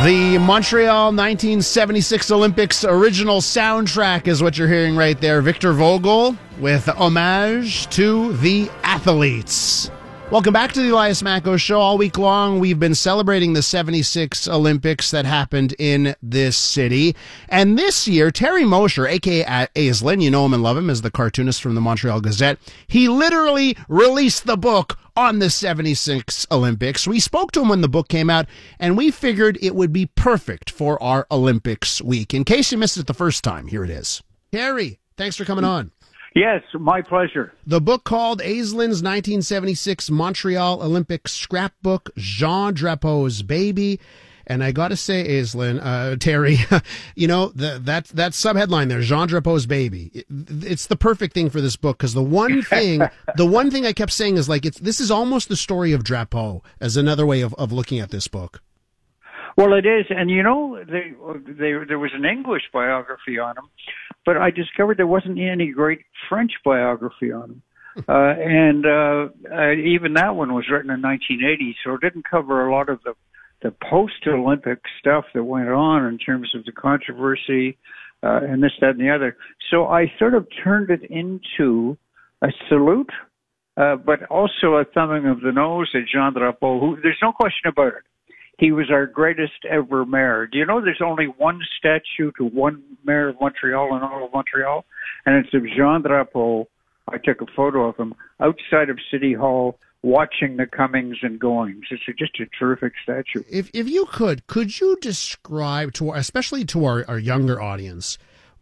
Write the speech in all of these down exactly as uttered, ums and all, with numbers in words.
The Montreal nineteen seventy-six Olympics original soundtrack is what you're hearing right there. Victor Vogel with Homage to the Athletes. Welcome back to the Elias Macko Show. All week long, we've been celebrating the seventy-six Olympics that happened in this city. And this year, Terry Mosher, a k a. Aislinn, you know him and love him as the cartoonist from the Montreal Gazette, he literally released the book on the seventy-six Olympics. We spoke to him when the book came out, and we figured it would be perfect for our Olympics week. In case you missed it the first time, here it is. Terry, thanks for coming on. Yes, my pleasure. The book called Aislinn's nineteen seventy-six Montreal Olympic Scrapbook, Jean Drapeau's Baby. And I got to say, Aislinn, uh, Terry, you know, the, that that subheadline there, Jean Drapeau's Baby, it, it's the perfect thing for this book, because the one thing, the one thing I kept saying is like, it's this is almost the story of Drapeau as another way of, of looking at this book. Well, it is, and you know, they, they, there was an English biography on him, but I discovered there wasn't any great French biography on him. Uh, and uh, uh, even that one was written in nineteen eighty, so it didn't cover a lot of the, the post-Olympic stuff that went on in terms of the controversy uh, and this, that, and the other. So I sort of turned it into a salute, uh, but also a thumbing of the nose at Jean Drapeau, who, there's no question about it. He was our greatest ever mayor. Do you know there's only one statue to one mayor of Montreal in all of Montreal? And it's of Jean Drapeau. I took a photo of him outside of City Hall watching the comings and goings. It's a, just a terrific statue. If if you could, could you describe, to especially to our, our younger audience,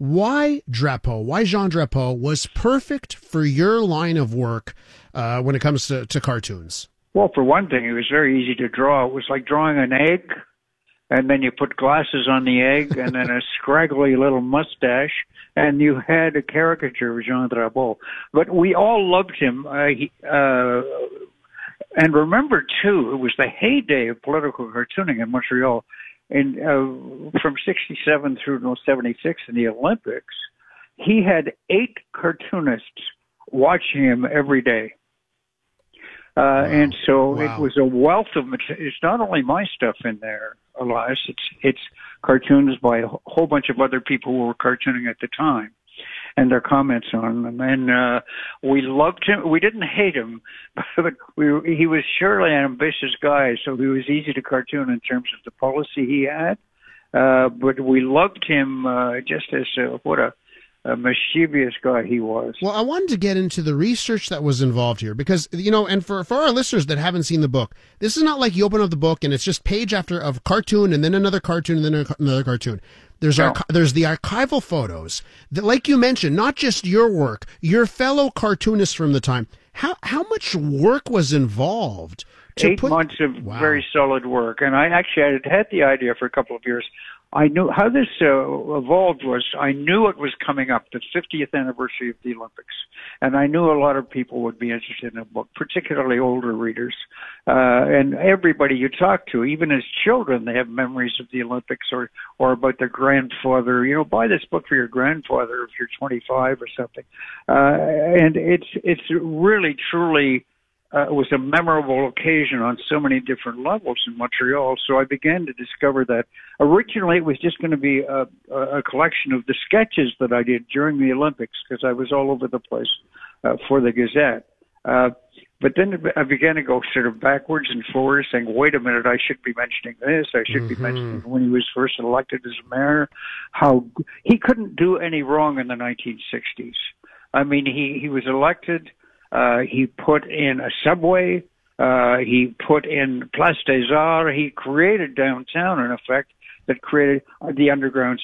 why Drapeau, why Jean Drapeau was perfect for your line of work uh, when it comes to, to cartoons? Well, for one thing, it was very easy to draw. It was like drawing an egg, and then you put glasses on the egg, and then a scraggly little mustache, and you had a caricature of Jean Drapeau. But we all loved him. Uh, he, uh, and remember, too, it was the heyday of political cartooning in Montreal. And uh, from sixty-seven through no, seventy-six in the Olympics, he had eight cartoonists watching him every day. Uh, wow. And so wow. It was a wealth of material. It's not only my stuff in there, Elias. It's it's cartoons by a whole bunch of other people who were cartooning at the time, and their comments on them. And uh, we loved him. We didn't hate him, but we, he was surely an ambitious guy, so he was easy to cartoon in terms of the policy he had. Uh, but we loved him uh, just as uh, what a A mischievous guy he was. Well, I wanted to get into the research that was involved here because, you know, and for, for our listeners that haven't seen the book, this is not like you open up the book and it's just page after of cartoon and then another cartoon and then another cartoon. There's no. archi- there's the archival photos that, like you mentioned, not just your work, your fellow cartoonists from the time. How how much work was involved? To Eight put... months of wow. very solid work. And I actually I had had the idea for a couple of years. I knew how this uh, evolved was I knew it was coming up, the fiftieth anniversary of the Olympics. And I knew a lot of people would be interested in a book, particularly older readers. Uh, and everybody you talk to, even as children, they have memories of the Olympics or, or about their grandfather. You know, buy this book for your grandfather if you're twenty-five or something. Uh, and it's, it's really, truly, Uh, it was a memorable occasion on so many different levels in Montreal. So I began to discover that originally it was just going to be a, a collection of the sketches that I did during the Olympics because I was all over the place uh, for the Gazette. Uh, but then I began to go sort of backwards and forwards saying, wait a minute, I should be mentioning this. I should mm-hmm. be mentioning when he was first elected as mayor, how he couldn't do any wrong in the nineteen sixties. I mean, he, he was elected. Uh, he put in a subway. Uh, he put in Place des Arts. He created downtown, in effect, that created the underground